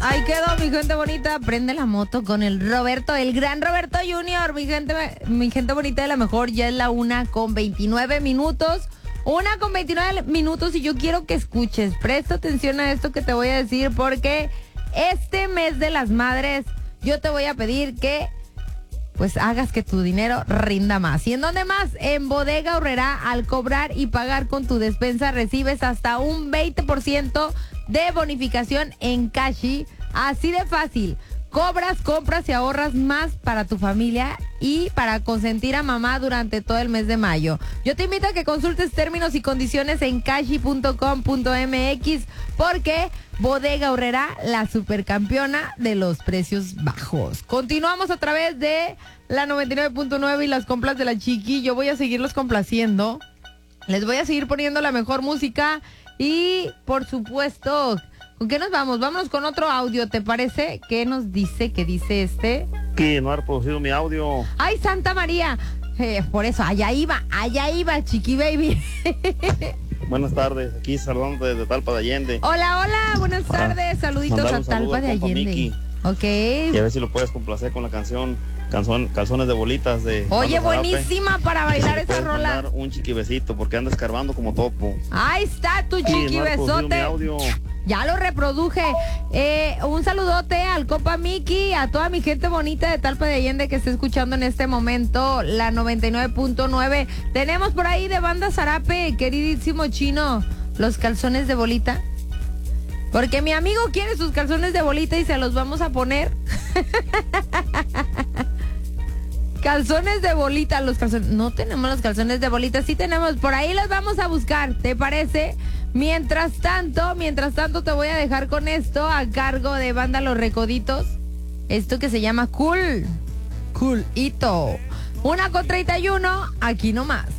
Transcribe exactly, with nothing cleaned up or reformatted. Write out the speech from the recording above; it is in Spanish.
Ahí quedó, mi gente bonita. Prende la moto con el Roberto, el gran Roberto Junior. Mi gente, mi gente bonita de la mejor. Ya es la una con veintinueve minutos. Una con veintinueve minutos y yo quiero que escuches. Presta atención a esto que te voy a decir porque este mes de las madres yo te voy a pedir que pues hagas que tu dinero rinda más. ¿Y en dónde más? En Bodega Aurrerá, al cobrar y pagar con tu despensa recibes hasta un veinte por ciento de bonificación en Cashi. Así de fácil. Cobras, compras y ahorras más para tu familia y para consentir a mamá durante todo el mes de mayo. Yo te invito a que consultes términos y condiciones en cashi punto com punto m x porque Bodega Aurrerá, la supercampeona de los precios bajos. Continuamos a través de la noventa y nueve punto nueve y las compras de la Chiqui. Yo voy a seguirlos complaciendo. Les voy a seguir poniendo la mejor música y, por supuesto, ¿con qué nos vamos? Vámonos con otro audio, ¿te parece? ¿Qué nos dice? ¿Qué dice este? Que no ha reproducido mi audio. ¡Ay, Santa María! Eh, por eso, allá iba, allá iba, Chiqui Baby. Buenas tardes, aquí saludando desde Talpa de Allende. Hola, hola, buenas tardes. Saluditos a Talpa saludo de compa Allende. Miki. Ok. Y a ver si lo puedes complacer con la canción Calzón, Calzones de Bolitas de... Oye, Banda Zarape. buenísima para bailar esa Puedes rola. mandar un chiquibecito porque anda escarbando como topo. Ahí está tu Sí, Chiqui no ha reproducido mi besote. audio. Ya lo reproduje. Eh, un saludote al compa Miki, a toda mi gente bonita de Talpa de Allende que está escuchando en este momento la noventa y nueve punto nueve. Tenemos por ahí de Banda Zarape, queridísimo Chino, los calzones de bolita. Porque mi amigo quiere sus calzones de bolita y se los vamos a poner. Calzones de bolita, los calzones. No tenemos los calzones de bolita, sí tenemos. Por ahí los vamos a buscar, ¿te parece? Mientras tanto, mientras tanto te voy a dejar con esto a cargo de Banda Los Recoditos. Esto que se llama Cool. Cool Hito. Una con treinta y uno, aquí nomás.